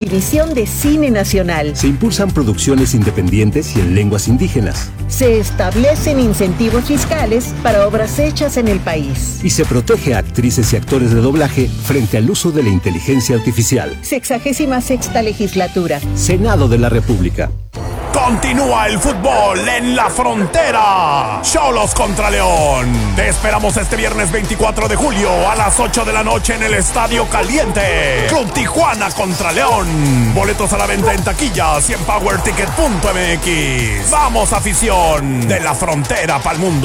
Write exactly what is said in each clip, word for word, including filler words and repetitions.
Prohibición de cine nacional. Se impulsan producciones independientes y en lenguas indígenas. Se establecen incentivos fiscales para obras hechas en el país. Y se protege a actrices y actores de doblaje frente al uso de la inteligencia artificial. Sexagésima sexta legislatura. Senado de la República. Continúa el fútbol en la frontera. Xolos contra León. Te esperamos este viernes veinticuatro de julio a las ocho de la noche en el Estadio Caliente. Club Tijuana contra León. Boletos a la venta en taquillas y en power ticket punto m x. Vamos, afición de la frontera pa'l mundo.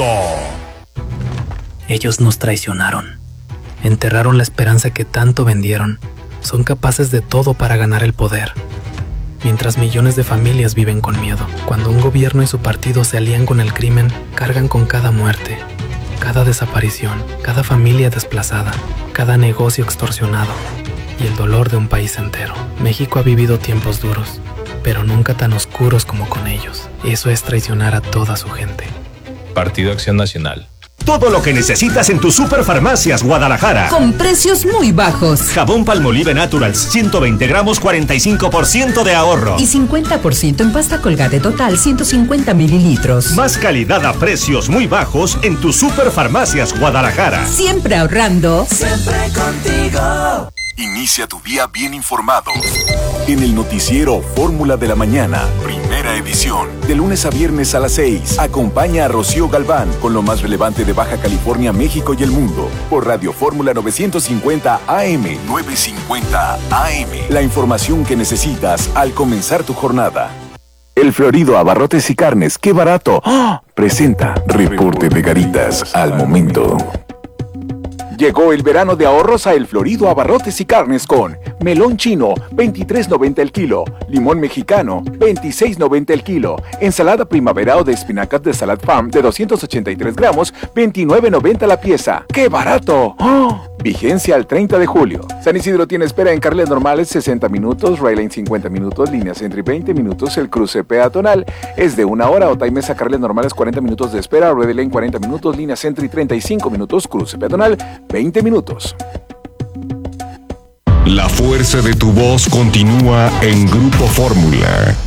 Ellos nos traicionaron. Enterraron la esperanza que tanto vendieron. Son capaces de todo para ganar el poder. Mientras millones de familias viven con miedo. Cuando un gobierno y su partido se alían con el crimen, cargan con cada muerte, cada desaparición, cada familia desplazada, cada negocio extorsionado y el dolor de un país entero. México ha vivido tiempos duros, pero nunca tan oscuros como con ellos. Eso es traicionar a toda su gente. Partido Acción Nacional. Todo lo que necesitas en tus Superfarmacias Guadalajara. Con precios muy bajos. Jabón Palmolive Naturals, ciento veinte gramos, cuarenta y cinco por ciento de ahorro. Y cincuenta por ciento en pasta Colgate Total, ciento cincuenta mililitros. Más calidad a precios muy bajos en tus Superfarmacias Guadalajara. Siempre ahorrando. Siempre contigo. Inicia tu día bien informado. En el noticiero Fórmula de la Mañana, primera edición. De lunes a viernes a las seis. Acompaña a Rocío Galván con lo más relevante de Baja California, México y el mundo. Por Radio Fórmula novecientos cincuenta A M. novecientos cincuenta A M. La información que necesitas al comenzar tu jornada. El Florido Abarrotes y Carnes, ¡qué barato! ¡Oh! Presenta Reporte de Garitas al momento. Llegó el verano de ahorros a El Florido Abarrotes y Carnes con melón chino, veintitrés noventa el kilo, limón mexicano, veintiséis noventa el kilo, ensalada primavera o de espinacas de Salad Farm de doscientos ochenta y tres gramos, veintinueve noventa la pieza. ¡Qué barato! ¡Oh! Vigencia al treinta de julio. San Isidro tiene espera en carriles normales sesenta minutos, Railline cincuenta minutos, línea Sentry veinte minutos, el cruce peatonal es de una hora, Otaimesa carriles normales cuarenta minutos de espera, Red Lane cuarenta minutos, línea Sentry treinta y cinco minutos, cruce peatonal veinte minutos. La fuerza de tu voz continúa en Grupo Fórmula.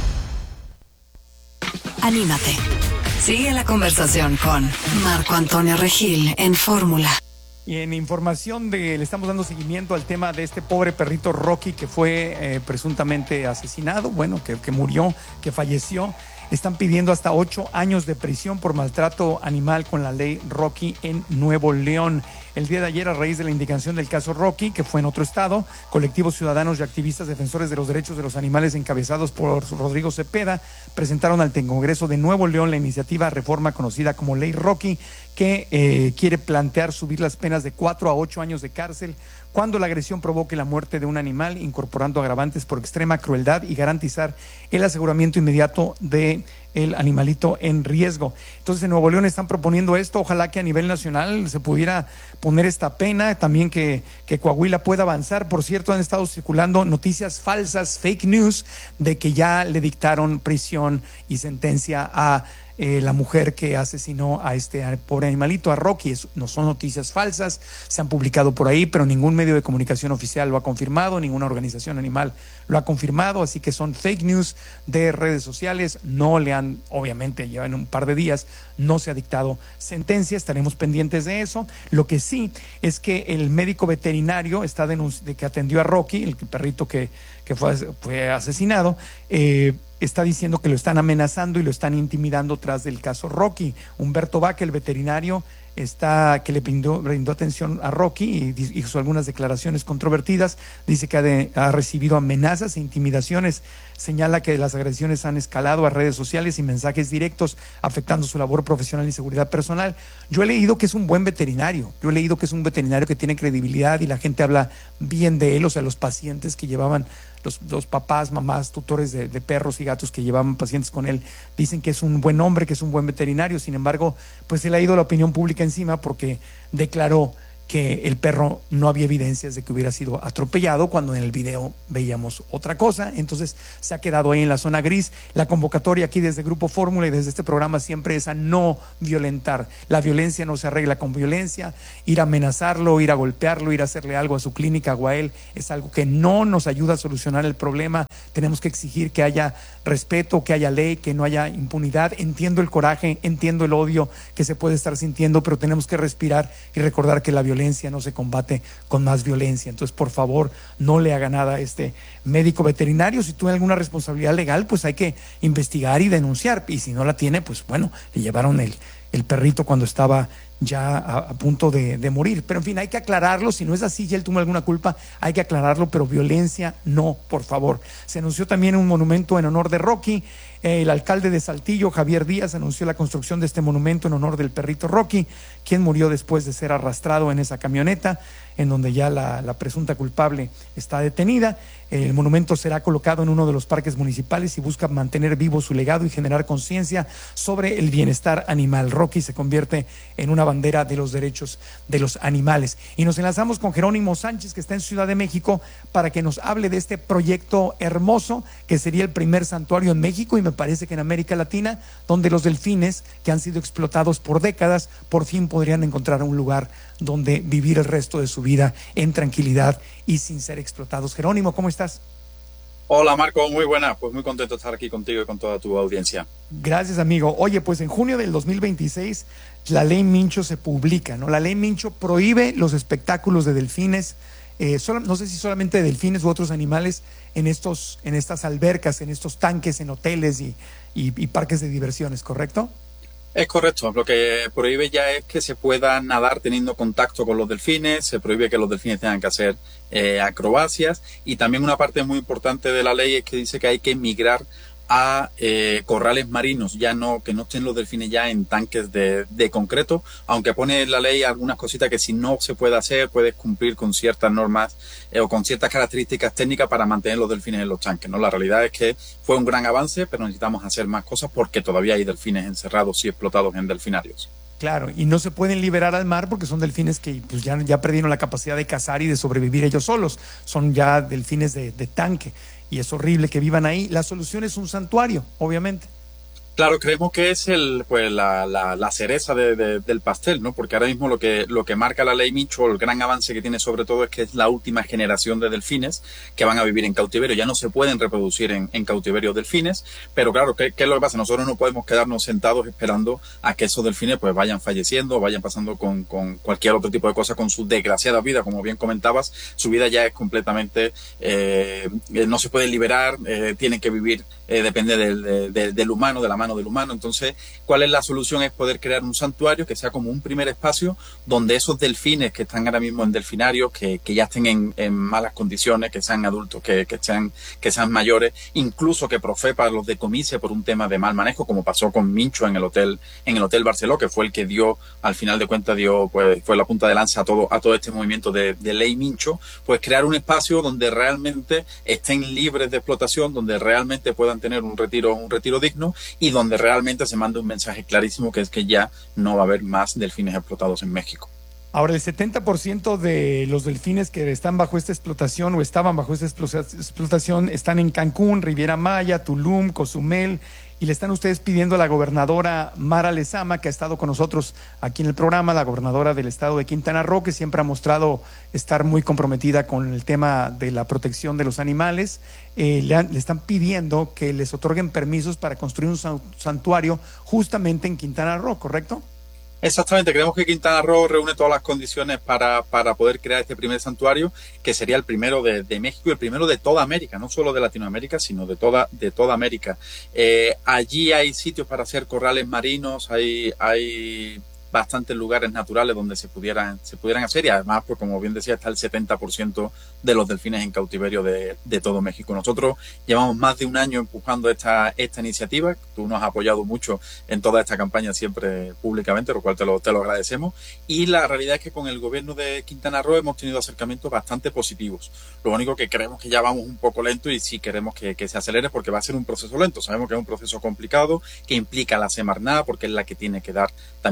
Anímate. Sigue la conversación con Marco Antonio Regil en Fórmula. Y en información de, le estamos dando seguimiento al tema de este pobre perrito Rocky que fue eh, presuntamente asesinado, bueno, que, que murió, que falleció. Están pidiendo hasta ocho años de prisión por maltrato animal con la ley Rocky en Nuevo León. El día de ayer, a raíz de la indicación del caso Rocky, que fue en otro estado, colectivos ciudadanos y activistas defensores de los derechos de los animales encabezados por Rodrigo Cepeda presentaron al Congreso de Nuevo León la iniciativa reforma conocida como Ley Rocky, que eh, quiere plantear subir las penas de cuatro a ocho años de cárcel cuando la agresión provoque la muerte de un animal, incorporando agravantes por extrema crueldad y garantizar el aseguramiento inmediato de el animalito en riesgo. Entonces en Nuevo León están proponiendo esto, ojalá que a nivel nacional se pudiera poner esta pena, también que, que Coahuila pueda avanzar. Por cierto, han estado circulando noticias falsas, fake news, de que ya le dictaron prisión y sentencia a Eh, la mujer que asesinó a este pobre animalito, a Rocky. Es, no son noticias falsas, se han publicado por ahí, pero ningún medio de comunicación oficial lo ha confirmado, ninguna organización animal lo ha confirmado, así que son fake news de redes sociales. No le han, obviamente, llevan un par de días, no se ha dictado sentencia, estaremos pendientes de eso. Lo que sí es que el médico veterinario está denunci- de que atendió a Rocky, el perrito que, que fue, fue asesinado, eh, está diciendo que lo están amenazando y lo están intimidando tras del caso Rocky. Humberto Vaca, el veterinario, está que le brindó, brindó atención a Rocky y hizo algunas declaraciones controvertidas. Dice que ha, de, ha recibido amenazas e intimidaciones. Señala que las agresiones han escalado a redes sociales y mensajes directos afectando su labor profesional y seguridad personal. Yo he leído que es un buen veterinario. Yo he leído que es un veterinario que tiene credibilidad y la gente habla bien de él. O sea, los pacientes que llevaban, los, los papás, mamás, tutores de, de perros y gatos que llevaban pacientes con él, dicen que es un buen hombre, que es un buen veterinario. Sin embargo, pues se le ha ido la opinión pública encima porque declaró que el perro no había evidencias de que hubiera sido atropellado, cuando en el video veíamos otra cosa. Entonces se ha quedado ahí en la zona gris. La convocatoria aquí desde Grupo Fórmula y desde este programa siempre es a no violentar. La violencia no se arregla con violencia. Ir a amenazarlo, ir a golpearlo, ir a hacerle algo a su clínica o a él es algo que no nos ayuda a solucionar el problema. Tenemos que exigir que haya respeto, que haya ley, que no haya impunidad. Entiendo el coraje, entiendo el odio que se puede estar sintiendo, pero tenemos que respirar y recordar que la violencia no se combate con más violencia. Entonces, por favor, no le haga nada a este médico veterinario. Si tuvo alguna responsabilidad legal, pues hay que investigar y denunciar. Y si no la tiene, pues bueno, le llevaron el, el perrito cuando estaba ya a, a punto de, de morir. Pero en fin, hay que aclararlo. Si no es así, ya él tuvo alguna culpa, hay que aclararlo, pero violencia no, por favor. Se anunció también un monumento en honor de Rocky. El alcalde de Saltillo, Javier Díaz, anunció la construcción de este monumento en honor del perrito Rocky, quien murió después de ser arrastrado en esa camioneta, en donde ya la, la presunta culpable está detenida. El monumento será colocado en uno de los parques municipales y busca mantener vivo su legado y generar conciencia sobre el bienestar animal. Rocky se convierte en una bandera de los derechos de los animales. Y nos enlazamos con Jerónimo Sánchez, que está en Ciudad de México, para que nos hable de este proyecto hermoso, que sería el primer santuario en México y me parece que en América Latina, donde los delfines, que han sido explotados por décadas, por fin podrían encontrar un lugar donde vivir el resto de su vida en tranquilidad y sin ser explotados. Jerónimo, ¿cómo estás? Hola Marco, muy buena, pues muy contento de estar aquí contigo y con toda tu audiencia. Gracias, amigo. Oye, pues en junio del dos mil veintiséis la ley Mincho se publica, ¿no? La ley Mincho prohíbe los espectáculos de delfines, eh, solo, no sé si solamente de delfines u otros animales, en estos, en estas albercas, en estos tanques, en hoteles y, y, y parques de diversiones, ¿correcto? Es correcto, lo que prohíbe ya es que se pueda nadar teniendo contacto con los delfines, se prohíbe que los delfines tengan que hacer eh, acrobacias, y también una parte muy importante de la ley es que dice que hay que migrar a eh, corrales marinos, ya no, que no estén los delfines ya en tanques de, de concreto, aunque pone en la ley algunas cositas que si no se puede hacer, puedes cumplir con ciertas normas eh, o con ciertas características técnicas para mantener los delfines en los tanques, ¿no? La realidad es que fue un gran avance, pero necesitamos hacer más cosas porque todavía hay delfines encerrados y explotados en delfinarios. Claro, y no se pueden liberar al mar porque son delfines que pues, ya, ya perdieron la capacidad de cazar y de sobrevivir ellos solos, son ya delfines de, de tanque. Y es horrible que vivan ahí. La solución es un santuario, obviamente. Claro, creemos que es el, pues, la, la, la cereza de, de, del pastel, ¿no? Porque ahora mismo lo que, lo que marca la ley Mincho, el gran avance que tiene sobre todo es que es la última generación de delfines que van a vivir en cautiverio. Ya no se pueden reproducir en, en cautiverio delfines, pero claro, ¿qué, ¿qué es lo que pasa? Nosotros no podemos quedarnos sentados esperando a que esos delfines pues vayan falleciendo, vayan pasando con, con cualquier otro tipo de cosa, con su desgraciada vida, como bien comentabas. Su vida ya es completamente, eh, no se puede liberar, eh, tienen que vivir, eh, depende del, de, de, del humano, de la mano del humano. Entonces, ¿cuál es la solución? Es poder crear un santuario que sea como un primer espacio donde esos delfines que están ahora mismo en delfinarios, que, que ya estén en, en malas condiciones, que sean adultos, que, que, sean, que sean mayores, incluso que Profepa los decomise por un tema de mal manejo, como pasó con Mincho en el hotel, en el Hotel Barceló, que fue el que dio, al final de cuentas, dio, pues, fue la punta de lanza a todo, a todo este movimiento de, de ley Mincho, pues crear un espacio donde realmente estén libres de explotación, donde realmente puedan tener un retiro, un retiro digno, y donde realmente se manda un mensaje clarísimo, que es que ya no va a haber más delfines explotados en México. Ahora, el setenta por ciento de los delfines que están bajo esta explotación o estaban bajo esta explotación están en Cancún, Riviera Maya, Tulum, Cozumel, y le están ustedes pidiendo a la gobernadora Mara Lezama, que ha estado con nosotros aquí en el programa, la gobernadora del estado de Quintana Roo, que siempre ha mostrado estar muy comprometida con el tema de la protección de los animales, eh, le, han, le están pidiendo que les otorguen permisos para construir un santuario justamente en Quintana Roo, ¿correcto? Exactamente, creemos que Quintana Roo reúne todas las condiciones para, para poder crear este primer santuario, que sería el primero de, de México y el primero de toda América, no solo de Latinoamérica, sino de toda, de toda América. Eh, allí hay sitios para hacer corrales marinos, hay, hay bastantes lugares naturales donde se pudieran, se pudieran hacer, y además, pues como bien decía, está el setenta por ciento de los delfines en cautiverio de, de todo México. Nosotros llevamos más de un año empujando esta, esta iniciativa. Tú nos has apoyado mucho en toda esta campaña, siempre públicamente, lo cual te lo, te lo agradecemos. Y la realidad es que con el gobierno de Quintana Roo hemos tenido acercamientos bastante positivos. Lo único que creemos que ya vamos un poco lento, y sí queremos que, que se acelere, porque va a ser un proceso lento. Sabemos que es un proceso complicado, que implica a la Semarnat, porque es la que tiene que dar también esos permisos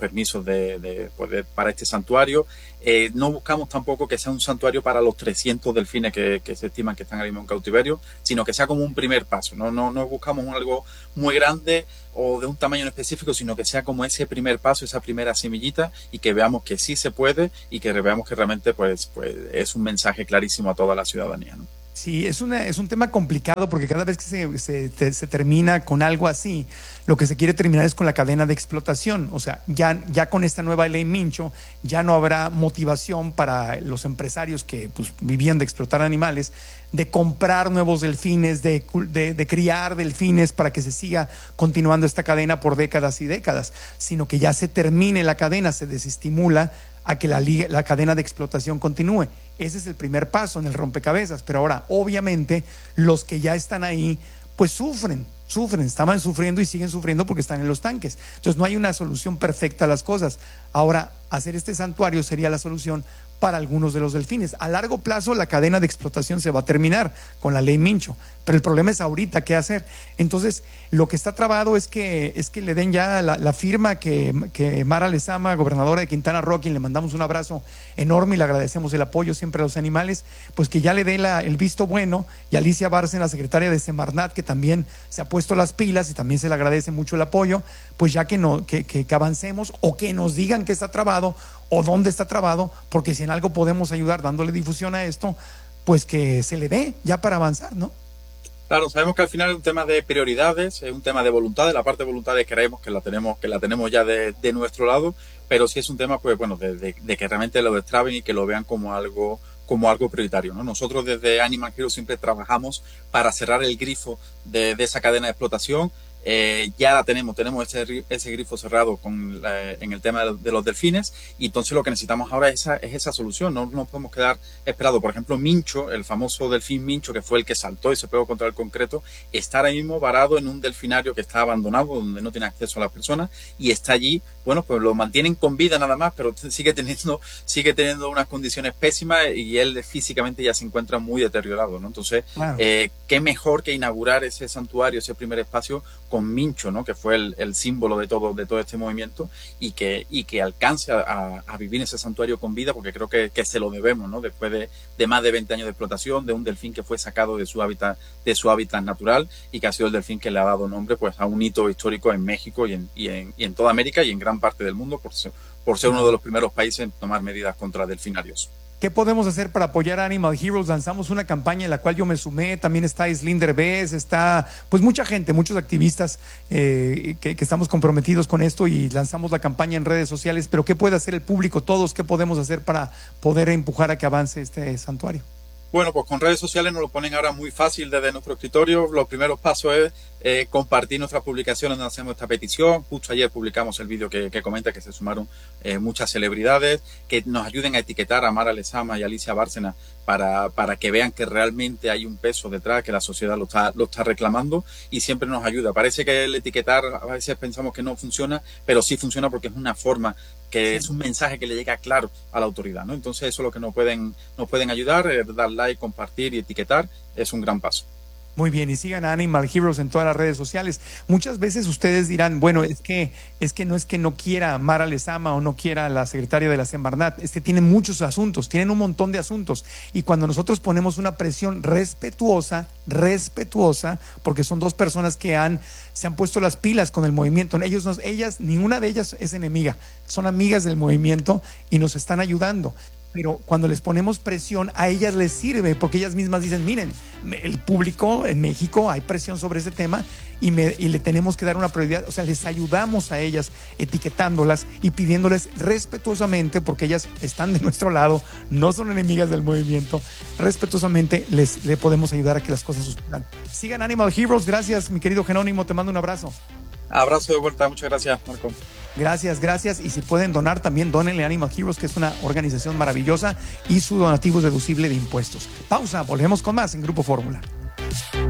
permisos de, de, pues de, para este santuario. Eh, no buscamos tampoco que sea un santuario para los trescientos delfines que, que se estiman que están ahora mismo en cautiverio, sino que sea como un primer paso. No, no, no buscamos algo muy grande o de un tamaño en específico, sino que sea como ese primer paso, esa primera semillita, y que veamos que sí se puede y que veamos que realmente pues, pues es un mensaje clarísimo a toda la ciudadanía, ¿no? Sí, es, una, es un tema complicado porque cada vez que se, se, te, se termina con algo así, lo que se quiere terminar es con la cadena de explotación. O sea, ya, ya con esta nueva ley Mincho, ya no habrá motivación para los empresarios que pues, vivían de explotar animales, de comprar nuevos delfines, de, de, de criar delfines para que se siga continuando esta cadena por décadas y décadas, sino que ya se termine la cadena, se desestimula a que la, la cadena de explotación continúe. Ese es el primer paso en el rompecabezas, pero ahora obviamente los que ya están ahí pues sufren, sufren, estaban sufriendo y siguen sufriendo porque están en los tanques. Entonces no hay una solución perfecta a las cosas. Ahora, hacer este santuario sería la solución para algunos de los delfines. A largo plazo la cadena de explotación se va a terminar con la ley Mincho, pero el problema es ahorita qué hacer. Entonces lo que está trabado es que, es que le den ya la, la firma que, que Mara Lezama, gobernadora de Quintana Roo, quien le mandamos un abrazo enorme y le agradecemos el apoyo siempre a los animales, pues que ya le dé la, el visto bueno, y Alicia Bárcena, secretaria de Semarnat, que también se ha puesto las pilas y también se le agradece mucho el apoyo, pues ya que, no, que, que, que avancemos o que nos digan que está trabado o dónde está trabado, porque si en algo podemos ayudar dándole difusión a esto, pues que se le dé ya para avanzar, ¿no? Claro, sabemos que al final es un tema de prioridades, es un tema de voluntades. La parte de voluntades creemos que la tenemos, que la tenemos ya de, de nuestro lado, pero sí es un tema, pues bueno, de, de, de que realmente lo destraben y que lo vean como algo como algo prioritario, ¿no? Nosotros desde Animal Heroes siempre trabajamos para cerrar el grifo de, de esa cadena de explotación. Eh, ya la tenemos, tenemos ese, ese grifo cerrado con la, en el tema de, de los delfines, y entonces lo que necesitamos ahora es esa, es esa solución. No nos podemos quedar esperados. Por ejemplo, Mincho, el famoso delfín Mincho, que fue el que saltó y se pegó contra el concreto, está ahora mismo varado en un delfinario que está abandonado, donde no tiene acceso a las personas, y está allí, bueno, pues lo mantienen con vida nada más, pero sigue teniendo, sigue teniendo unas condiciones pésimas y él físicamente ya se encuentra muy deteriorado, ¿no? Entonces, claro. eh, qué mejor que inaugurar ese santuario, ese primer espacio con Mincho, ¿no? Que fue el, el símbolo de todo, de todo este movimiento, y que, y que alcance a, a vivir en ese santuario con vida, porque creo que, que se lo debemos, ¿no? Después de, de más de veinte años de explotación, de un delfín que fue sacado de su hábitat, de su hábitat natural, y que ha sido el delfín que le ha dado nombre pues a un hito histórico en México y en, y en, y en toda América y en gran parte del mundo, por ser, por ser uno de los primeros países en tomar medidas contra delfinarios. ¿Qué podemos hacer para apoyar a Animal Heroes? Lanzamos una campaña en la cual yo me sumé, también está Islinder Bess, está pues mucha gente, muchos activistas eh, que, que estamos comprometidos con esto, y lanzamos la campaña en redes sociales. Pero ¿qué puede hacer el público, todos? ¿Qué podemos hacer para poder empujar a que avance este santuario? Bueno, pues con redes sociales nos lo ponen ahora muy fácil desde nuestro escritorio. Los primeros pasos es eh, compartir nuestras publicaciones donde hacemos esta petición. Justo ayer publicamos el vídeo que, que comenta que se sumaron eh, muchas celebridades, que nos ayuden a etiquetar a Mara Lezama y Alicia Bárcena para, para que vean que realmente hay un peso detrás, que la sociedad lo está, lo está reclamando, y siempre nos ayuda. Parece que el etiquetar a veces pensamos que no funciona, pero sí funciona porque es una forma que sí. Es un mensaje que le llega claro a la autoridad, ¿no? Entonces eso es lo que nos pueden, nos pueden ayudar, eh, dar like, compartir y etiquetar, es un gran paso. Muy bien, y sigan a Animal Heroes en todas las redes sociales. Muchas veces ustedes dirán, bueno, es que, es que no es que no quiera Mara Lezama o no quiera la secretaria de la Semarnat, es que tienen muchos asuntos, tienen un montón de asuntos, y cuando nosotros ponemos una presión respetuosa, respetuosa, porque son dos personas que han, se han puesto las pilas con el movimiento, ellos nos, ellas, ninguna de ellas es enemiga, son amigas del movimiento y nos están ayudando. Pero cuando les ponemos presión, a ellas les sirve, porque ellas mismas dicen, miren, el público en México hay presión sobre ese tema y, me, y le tenemos que dar una prioridad. O sea, les ayudamos a ellas etiquetándolas y pidiéndoles respetuosamente, porque ellas están de nuestro lado, no son enemigas del movimiento, respetuosamente les le podemos ayudar a que las cosas sucedan. Sigan Animal Heroes. Gracias, mi querido Jerónimo, te mando un abrazo. Abrazo de vuelta, muchas gracias, Marco. Gracias, gracias. Y si pueden donar también, dónenle a Animal Heroes, que es una organización maravillosa, y su donativo es deducible de impuestos. Pausa, volvemos con más en Grupo Fórmula.